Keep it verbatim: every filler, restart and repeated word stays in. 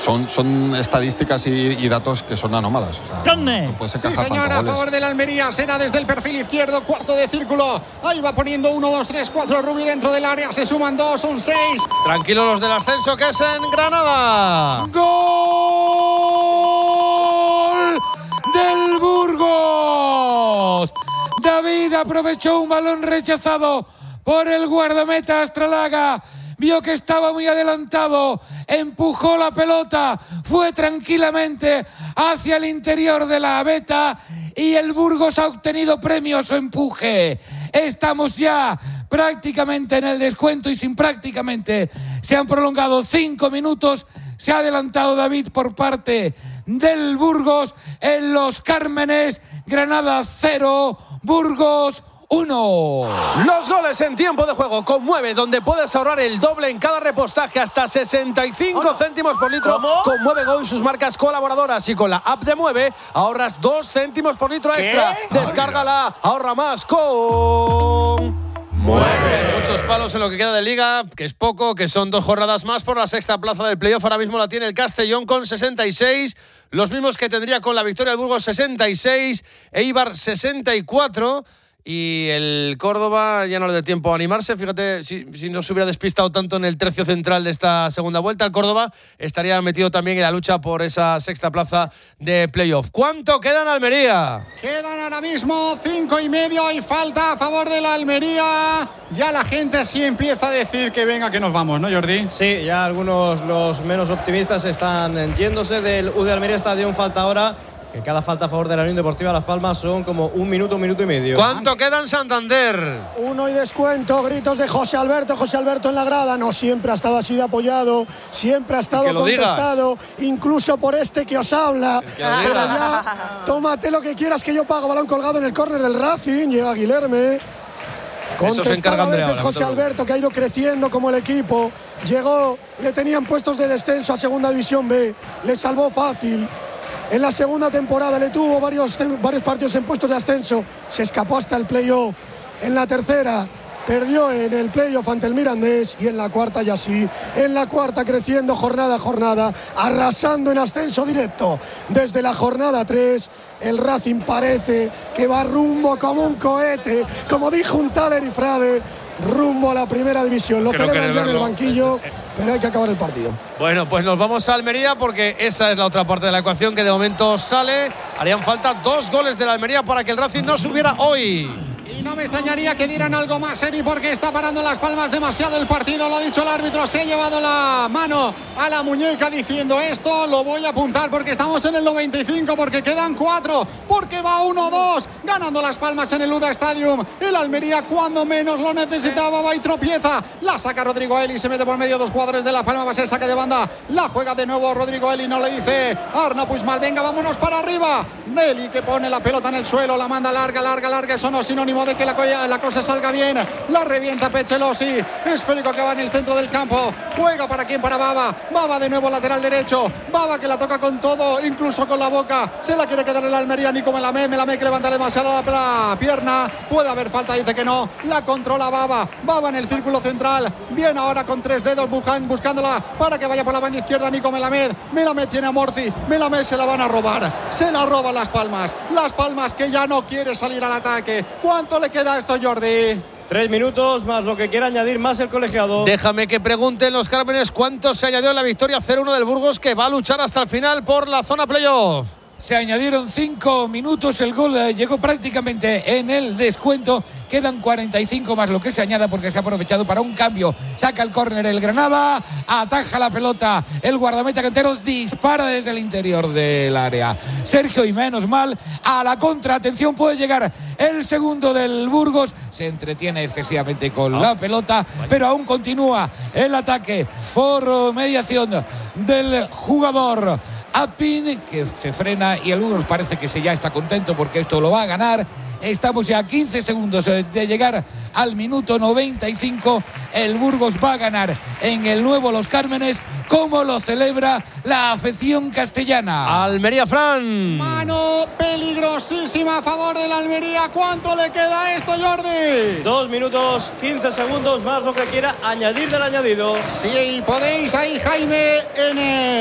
son, son estadísticas y, y datos que son anómalas. O sea, no, no puede ser sí, señora, a favor del Almería. Sena desde el perfil izquierdo, cuarto de círculo. Ahí va poniendo uno, dos, tres, cuatro. Rubí dentro del área. Se suman dos, son seis. Tranquilos los del ascenso, que es en Granada. ¡Gol del Burgos! David aprovechó un balón rechazado por el guardameta Astralaga. Vio que estaba muy adelantado, empujó la pelota, fue tranquilamente hacia el interior de la beta y el Burgos ha obtenido premio a su empuje. Estamos ya prácticamente en el descuento y sin prácticamente se han prolongado cinco minutos. Se ha adelantado David por parte del Burgos en Los Cármenes. Granada cero, Burgos uno. Los goles en tiempo de juego con Mueve, donde puedes ahorrar el doble en cada repostaje, hasta sesenta y cinco oh, no. céntimos por litro. ¿Cómo? Con Mueve Go y sus marcas colaboradoras, y con la app de Mueve ahorras dos céntimos por litro extra. ¿Qué? Descárgala, ahorra más con Mueve. Muchos palos en lo que queda de Liga, que es poco, que son dos jornadas más por la sexta plaza del playoff. Ahora mismo la tiene el Castellón con sesenta y seis, los mismos que tendría con la victoria del Burgos, sesenta y seis, Eibar sesenta y cuatro. Y el Córdoba ya no le da tiempo a animarse. Fíjate, si, si no se hubiera despistado tanto en el tercio central de esta segunda vuelta, el Córdoba estaría metido también en la lucha por esa sexta plaza de playoff. ¿Cuánto queda en Almería? Quedan ahora mismo cinco y medio y falta a favor de la Almería. Ya la gente sí empieza a decir que venga, que nos vamos, ¿no, Jordi? Sí, ya algunos, los menos optimistas, están yéndose del U de Almería Estadio. Falta ahora, que cada falta a favor de la Unión Deportiva Las Palmas son como un minuto, un minuto y medio. ¿Cuánto queda en Santander? Uno y descuento, gritos de José Alberto, José Alberto en la grada. No siempre ha estado así de apoyado, siempre ha estado contestado, digas. Incluso por este que os habla. Que Pero ya, tómate lo que quieras que yo pago. Balón colgado en el córner del Racing, llega Guilherme. Contestaba a veces José Alberto, que ha ido creciendo como el equipo. Llegó, le tenían puestos de descenso a Segunda División B, le salvó fácil. En la segunda temporada le tuvo varios, varios partidos en puestos de ascenso, se escapó hasta el playoff. En la tercera perdió en el playoff ante el Mirandés, y en la cuarta ya sí, en la cuarta creciendo jornada a jornada, arrasando en ascenso directo. Desde la jornada tres, el Racing parece que va rumbo como un cohete, como dijo un tal Erifrade, rumbo a la primera división. Lo celebran ya en el banquillo, pero hay que acabar el partido. Bueno, pues nos vamos a Almería, porque esa es la otra parte de la ecuación que de momento sale. Harían falta dos goles de la Almería para que el Racing no subiera hoy. Y no me extrañaría que dieran algo más, Eri, porque está parando Las Palmas demasiado el partido. Lo ha dicho el árbitro, se ha llevado la mano a la muñeca diciendo esto. Lo voy a apuntar porque estamos en el noventa y cinco, porque quedan cuatro, porque va uno dos, ganando Las Palmas en el U D A Stadium. El Almería, cuando menos lo necesitaba, va y tropieza. La saca Rodrigo Eli, se mete por medio dos jugadores de Las Palmas, va a ser saque de banda. La juega de nuevo Rodrigo Eli, no le dice Arna Puigmal, venga, vámonos para arriba. Eli, que pone la pelota en el suelo, la manda larga, larga, larga. Eso no es sinónimo de que la, la cosa salga bien. La revienta Pechelosi, esférico que va en el centro del campo. Juega para quién, para Baba. Baba de nuevo lateral derecho. Baba que la toca con todo, incluso con la boca. Se la quiere quedar el Almería, Nico Melamé. Melamé que levanta demasiado la, la pierna. Puede haber falta, dice que no. La controla Baba. Baba en el círculo central. Bien ahora con tres dedos Buján buscándola para que vaya por la banda izquierda Nico Melamed. Melamed tiene a Morci. Melamed se la van a robar. Se la roba Las Palmas. Las Palmas que ya no quiere salir al ataque. ¿Cuánto le queda a esto, Jordi? Tres minutos más lo que quiera añadir más el colegiado. Déjame que pregunten los Cármenes cuánto se añadió en la victoria cero uno del Burgos, que va a luchar hasta el final por la zona playoff. Se añadieron cinco minutos, el gol eh, llegó prácticamente en el descuento. Quedan cuarenta y cinco más lo que se añada, porque se ha aprovechado para un cambio. Saca el córner el Granada, ataja la pelota el guardameta Cantero, dispara desde el interior del área Sergio, y menos mal a la contra. Atención, puede llegar el segundo del Burgos. Se entretiene excesivamente con oh. la pelota, pero aún continúa el ataque por mediación del jugador Atpin, que se frena, y el Burgos parece que se ya está contento porque esto lo va a ganar. Estamos ya a quince segundos de llegar al minuto noventa y cinco. El Burgos va a ganar en el nuevo Los Cármenes, como lo celebra la afición castellana. Almería, Fran. Mano peligrosísima a favor de la Almería. ¿Cuánto le queda a esto, Jordi? Dos minutos, quince segundos más lo que quiera añadir del añadido. Sí, podéis ahí, Jaime, en el